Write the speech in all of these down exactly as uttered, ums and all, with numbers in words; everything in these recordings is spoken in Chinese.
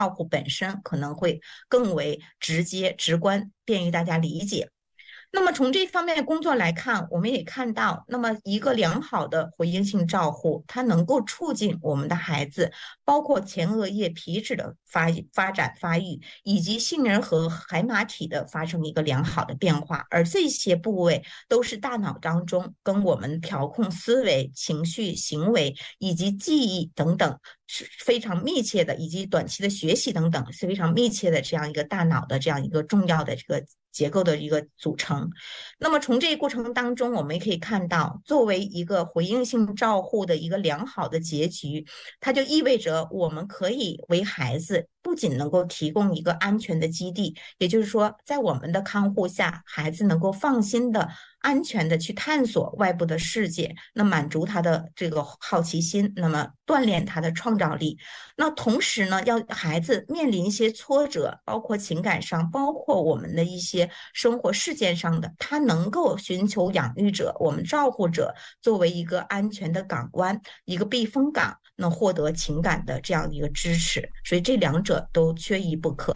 照护本身可能会更为直接、直观，便于大家理解。那么从这方面的工作来看，我们也看到，那么一个良好的回应性照护，它能够促进我们的孩子，包括前额叶皮质的发发展发育，以及杏仁核海马体的发生一个良好的变化。而这些部位都是大脑当中跟我们调控思维、情绪、行为以及记忆等等是非常密切的，以及短期的学习等等是非常密切的这样一个大脑的这样一个重要的这个结构的一个组成。那么从这个过程当中，我们也可以看到，作为一个回应性照护的一个良好的结局，它就意味着我们可以为孩子不仅能够提供一个安全的基地，也就是说，在我们的看护下，孩子能够放心的、安全的去探索外部的世界，那满足他的这个好奇心，那么锻炼他的创造力。那同时呢，要孩子面临一些挫折，包括情感上，包括我们的一些生活事件上的，他能够寻求养育者、我们照护者作为一个安全的港湾、一个避风港，能获得情感的这样一个支持。所以这两者都缺一不可。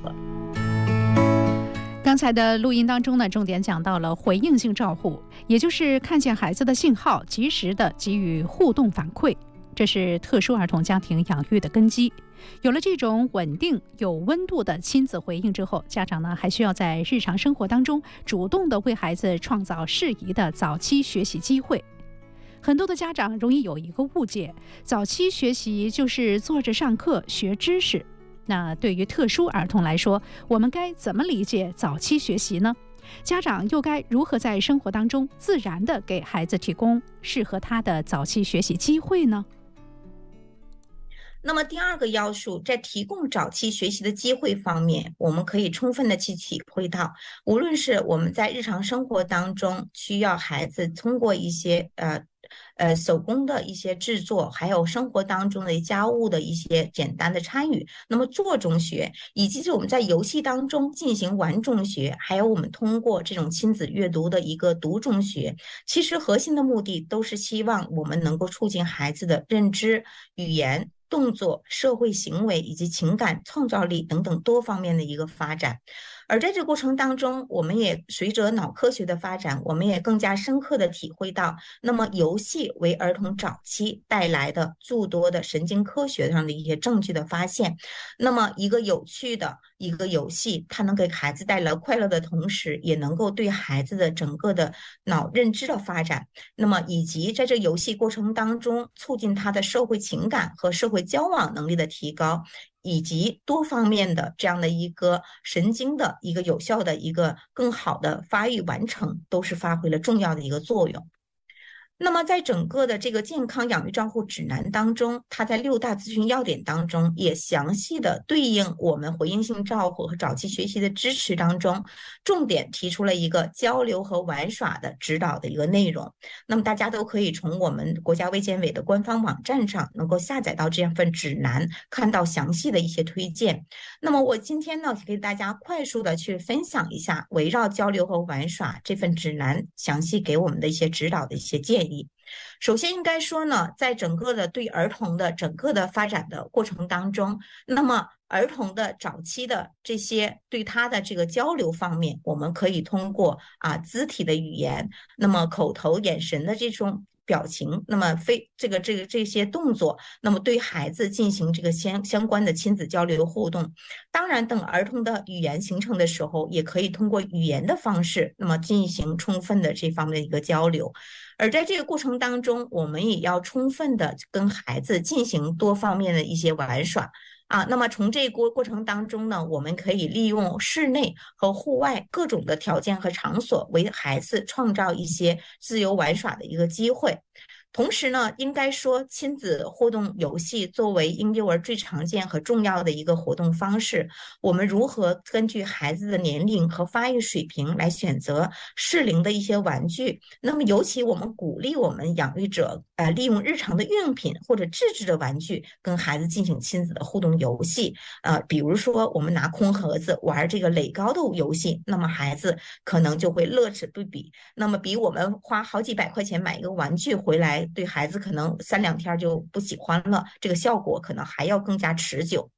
刚才的录音当中呢，重点讲到了回应性照护，也就是看见孩子的信号，及时的给予互动反馈，这是特殊儿童家庭养育的根基。有了这种稳定有温度的亲子回应之后，家长呢还需要在日常生活当中主动的为孩子创造适宜的早期学习机会。很多的家长容易有一个误解，早期学习就是坐着上课学知识。那对于特殊儿童来说，我们该怎么理解早期学习呢？家长又该如何在生活当中自然地给孩子提供适合他的早期学习机会呢？ 那么第二个要素，在提供早期学习的机会方面，我们可以充分的去体会到，无论是我们在日常生活当中需要孩子通过一些呃呃手工的一些制作，还有生活当中的家务的一些简单的参与，那么做中学，以及是我们在游戏当中进行玩中学，还有我们通过这种亲子阅读的一个读中学，其实核心的目的都是希望我们能够促进孩子的认知、语言、动作、社会行为以及情感创造力等等多方面的一个发展。而在这个过程当中，我们也随着脑科学的发展，我们也更加深刻的体会到，那么游戏为儿童早期带来的诸多的神经科学上的一些证据的发现。那么一个有趣的一个游戏，它能给孩子带来快乐的同时，也能够对孩子的整个的脑认知的发展，那么以及在这游戏过程当中促进他的社会情感和社会交往能力的提高，以及多方面的这样的一个神经的一个有效的一个更好的发育完成，都是发挥了重要的一个作用。那么在整个的这个健康养育照护指南当中，它在六大咨询要点当中也详细的对应我们回应性照护和早期学习的支持当中，重点提出了一个交流和玩耍的指导的一个内容。那么大家都可以从我们国家卫健委的官方网站上能够下载到这样份指南，看到详细的一些推荐。那么我今天呢，给大家快速的去分享一下围绕交流和玩耍这份指南详细给我们的一些指导的一些建议。首先应该说呢，在整个的对儿童的整个的发展的过程当中，那么儿童的早期的这些对他的这个交流方面，我们可以通过啊肢体的语言，那么口头眼神的这种表情，那么非这个这个这些动作，那么对孩子进行这个相相关的亲子交流互动。当然，等儿童的语言形成的时候，也可以通过语言的方式，那么进行充分的这方面的一个交流。而在这个过程当中，我们也要充分的跟孩子进行多方面的一些玩耍。啊，那么从这个过程当中呢，我们可以利用室内和户外各种的条件和场所，为孩子创造一些自由玩耍的一个机会。同时呢，应该说亲子互动游戏作为婴幼儿最常见和重要的一个活动方式，我们如何根据孩子的年龄和发育水平来选择适龄的一些玩具？那么尤其我们鼓励我们养育者呃利用日常的用品或者自制的玩具跟孩子进行亲子的互动游戏。呃，比如说我们拿空盒子玩这个垒高的游戏，那么孩子可能就会乐此不彼。那么比我们花好几百块钱买一个玩具回来，对孩子可能三两天就不喜欢了，这个效果可能还要更加持久。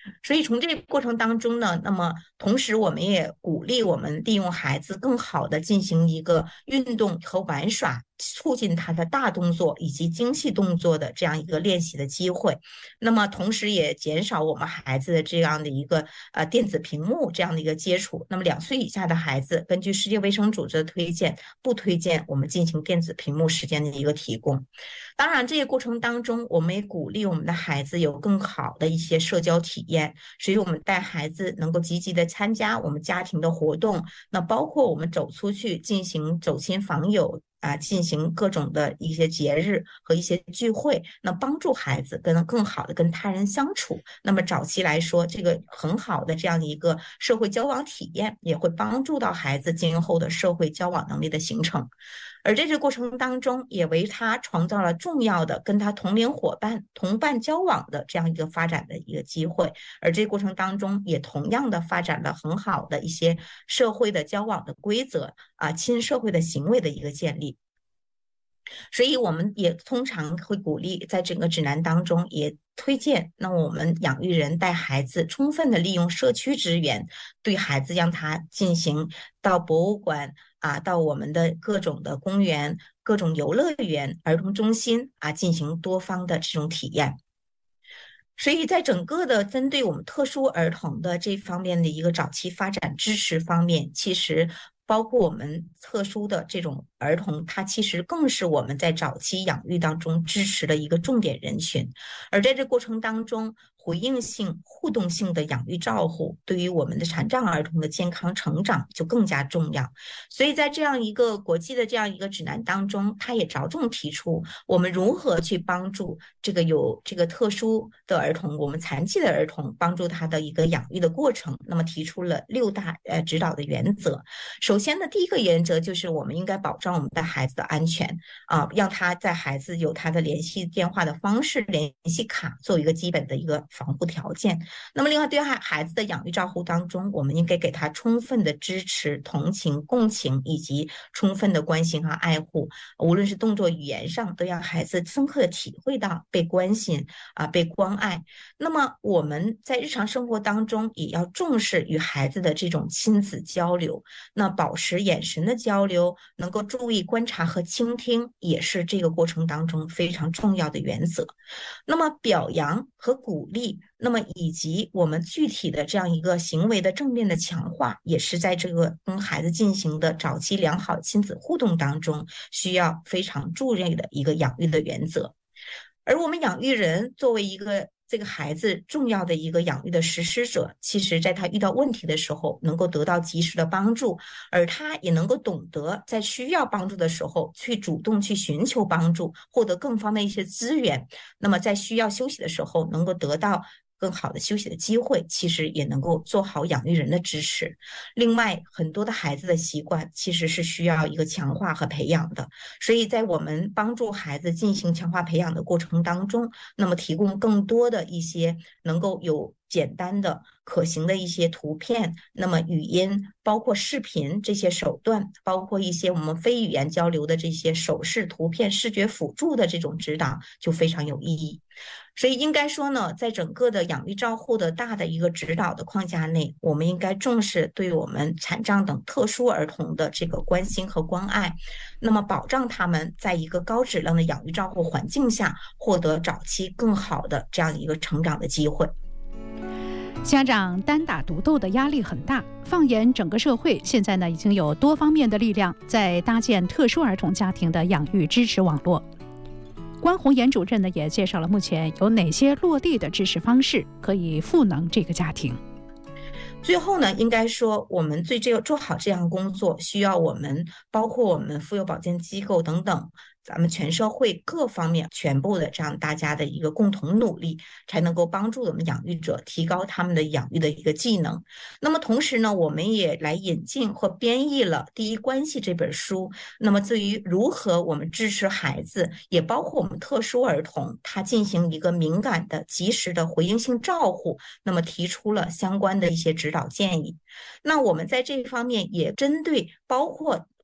所以从这个过程当中呢，那么同时我们也鼓励我们利用孩子更好的进行一个运动和玩耍，促进他的大动作以及精细动作的这样一个练习的机会。那么同时也减少我们孩子的这样的一个呃电子屏幕这样的一个接触。那么两岁以下的孩子，根据世界卫生组织的推荐，不推荐我们进行电子屏幕时间的一个提供。当然，这个过程当中，我们也鼓励我们的孩子有更好的一些社交体验，所以我们带孩子能够积极的参加我们家庭的活动，那包括我们走出去进行走亲访友啊，进行各种的一些节日和一些聚会，那帮助孩子跟更好的跟他人相处。那么早期来说，这个很好的这样的一个社会交往体验，也会帮助到孩子今后的社会交往能力的形成。而在这个过程当中，也为他创造了重要的跟他同龄伙伴、同伴交往的这样一个发展的一个机会。而这个过程当中，也同样的发展了很好的一些社会的交往的规则啊，亲社会的行为的一个建立。所以我们也通常会鼓励，在整个指南当中也推荐，那我们养育人带孩子充分的利用社区资源，对孩子让他进行到博物馆啊，到我们的各种的公园、各种游乐园、儿童中心啊，进行多方的这种体验。所以在整个的针对我们特殊儿童的这方面的一个早期发展支持方面，其实包括我们特殊的这种儿童，他其实更是我们在早期养育当中支持的一个重点人群。而在这过程当中，回应性、互动性的养育照护，对于我们的残障儿童的健康成长就更加重要。所以在这样一个国际的这样一个指南当中，他也着重提出我们如何去帮助这个有这个特殊的儿童，我们残疾的儿童，帮助他的一个养育的过程。那么提出了六大呃指导的原则。首先的第一个原则就是我们应该保障我们的孩子的安全啊，让他在孩子有他的联系电话的方式、联系卡作为一个基本的一个防护条件。那么另外对孩孩子的养育照护当中，我们应该给他充分的支持、同情、共情以及充分的关心和爱护，无论是动作、语言上，都让孩子深刻的体会到被关心啊、被关爱。那么我们在日常生活当中也要重视与孩子的这种亲子交流，那保持眼神的交流，能够注意观察和倾听，也是这个过程当中非常重要的原则。那么表扬和鼓励，那么以及我们具体的这样一个行为的正面的强化，也是在这个跟孩子进行的早期良好亲子互动当中需要非常注意的一个养育的原则。而我们养育人作为一个这个孩子重要的一个养育的实施者，其实在他遇到问题的时候能够得到及时的帮助，而他也能够懂得在需要帮助的时候去主动去寻求帮助，获得更方的一些资源。那么在需要休息的时候能够得到更好的休息的机会，其实也能够做好养育人的支持。另外，很多的孩子的习惯其实是需要一个强化和培养的，所以在我们帮助孩子进行强化培养的过程当中，那么提供更多的一些能够有简单的可行的一些图片，那么语音包括视频这些手段，包括一些我们非语言交流的这些手势图片视觉辅助的这种指导就非常有意义。所以应该说呢，在整个的养育照护的大的一个指导的框架内，我们应该重视对我们残障等特殊儿童的这个关心和关爱，那么保障他们在一个高质量的养育照护环境下获得早期更好的这样一个成长的机会。 家长单打独斗的压力很大，放眼整个社会，现在呢已经有多方面的力量在搭建特殊儿童家庭的养育支持网络。关宏岩主任呢也介绍了目前有哪些落地的支持方式可以赋能这个家庭。 最后呢，应该说我们最这做好这样工作，需要我们包括我们妇幼保健机构等等，咱们全社会各方面全部的这样大家的一个共同努力，才能够帮助我们养育者提高他们的养育的一个技能。那么同时呢，我们也来引进或编译了《第一关系》这本书。那么至于如何我们支持孩子，也包括我们特殊儿童，他进行一个敏感的、及时的回应性照护，那么提出了相关的一些指导建议。那我们在这方面也针对包括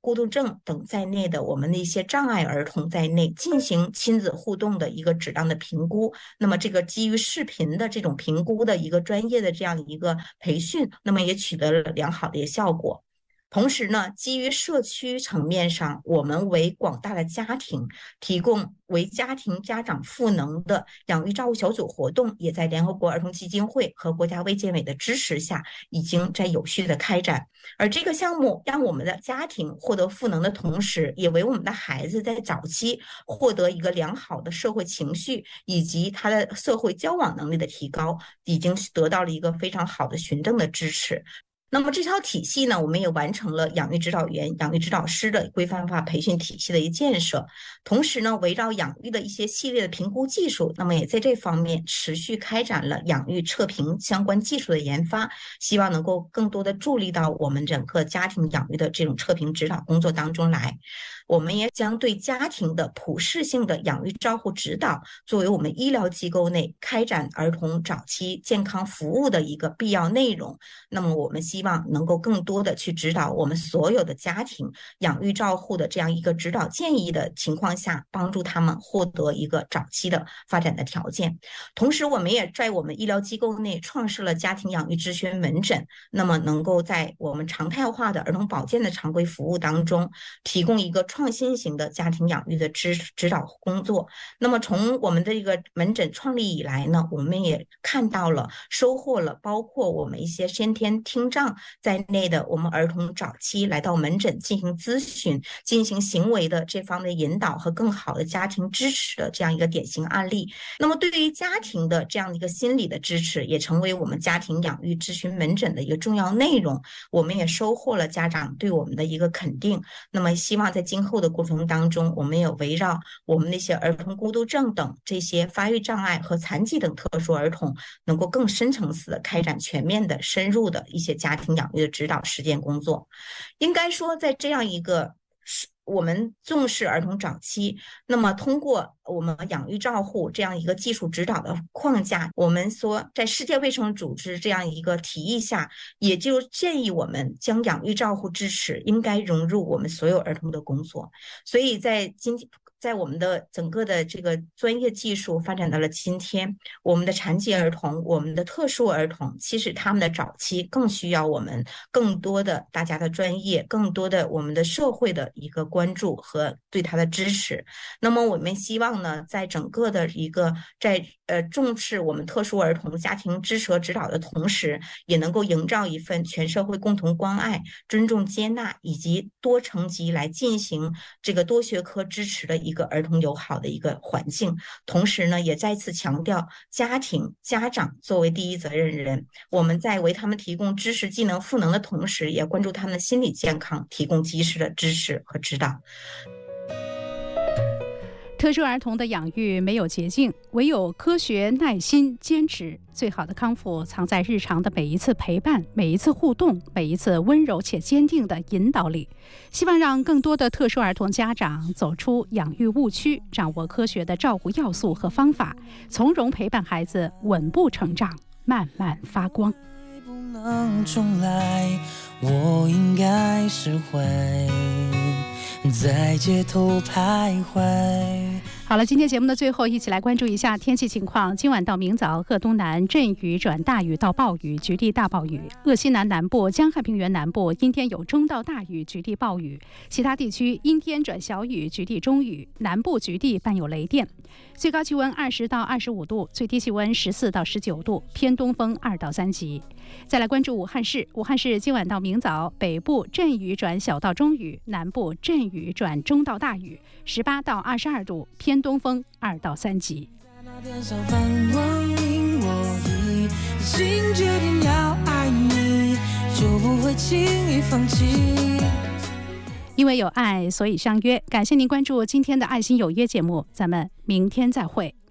孤独症等在内的我们的一些障碍儿童在内进行亲子互动的一个质量的评估。那么这个基于视频的这种评估的一个专业的这样的一个培训，那么也取得了良好的一个效果。同时呢，基于社区层面上，我们为广大的家庭提供为家庭家长赋能的养育照护小组活动，也在联合国儿童基金会和国家卫健委的支持下，已经在有序的开展。而这个项目让我们的家庭获得赋能的同时，也为我们的孩子在早期获得一个良好的社会情绪以及他的社会交往能力的提高，已经得到了一个非常好的循证的支持。那么这套体系呢，我们也完成了养育指导员、养育指导师的规范化培训体系的一建设，同时呢，围绕养育的一些系列的评估技术，那么也在这方面持续开展了养育测评相关技术的研发，希望能够更多的助力到我们整个家庭养育的这种测评指导工作当中来。我们也将对家庭的普适性的养育照护指导作为我们医疗机构内开展儿童早期健康服务的一个必要内容。那么我们希望能够更多的去指导我们所有的家庭养育照护的这样一个指导建议的情况下，帮助他们获得一个早期的发展的条件。同时我们也在我们医疗机构内创设了家庭养育咨询门诊，那么能够在我们常态化的儿童保健的常规服务当中提供一个创新型的家庭养育的指指导工作。那么从我们的一个门诊创立以来呢，我们也看到了收获了包括我们一些先天听障在内的我们儿童早期来到门诊进行咨询、进行行为的这方面引导和更好的家庭支持的这样一个典型案例。那么对于家庭的这样的一个心理的支持，也成为我们家庭养育咨询门诊的一个重要内容。我们也收获了家长对我们的一个肯定。那么希望在今后的过程当中，我们也围绕我们那些儿童孤独症等这些发育障碍和残疾等特殊儿童，能够更深层次的开展全面的深入的一些家庭养育的指导实践工作。应该说在这样一个我们重视儿童早期，那么通过我们养育照护这样一个技术指导的框架，我们说在世界卫生组织这样一个提议下，也就建议我们将养育照护支持应该融入我们所有儿童的工作。所以在今天在我们的整个的这个专业技术发展到了今天，我们的残疾儿童、我们的特殊儿童，其实他们的早期更需要我们更多的大家的专业，更多的我们的社会的一个关注和对他的支持。那么我们希望呢，在整个的一个在呃重视我们特殊儿童家庭支持和指导的同时，也能够营造一份全社会共同关爱、尊重接纳以及多层级来进行这个多学科支持的一个一个儿童友好的一个环境。同时呢，也再次强调家庭家长作为第一责任人，我们在为他们提供知识技能赋能的同时，也关注他们的心理健康，提供及时的支持和指导。 特殊儿童的养育没有捷径，唯有科学、耐心、坚持。最好的康复藏在日常的每一次陪伴、每一次互动、每一次温柔且坚定的引导里。希望让更多的特殊儿童家长走出养育误区，掌握科学的照顾要素和方法，从容陪伴孩子稳步成长，慢慢发光。 不能重来，我应该是会在街头徘徊。 好了，今天节目的最后，一起来关注一下天气情况。今晚到明早，鄂东南阵雨转大雨到暴雨，局地大暴雨；鄂西南南部、江汉平原南部阴天有中到大雨，局地暴雨；其他地区阴天转小雨，局地中雨，南部局地伴有雷电。最高气温二十到二十五度，最低气温十四到十九度，偏东风二到三级。再来关注武汉市，武汉市今晚到明早，北部阵雨转小到中雨，南部阵雨转中到大雨，十八到二十二度，偏东风二到三级。 在那天上繁光因我意，已经决定要爱你，就不会轻易放弃。 因为有爱，所以相约。感谢您关注今天的爱心有约节目，咱们明天再会。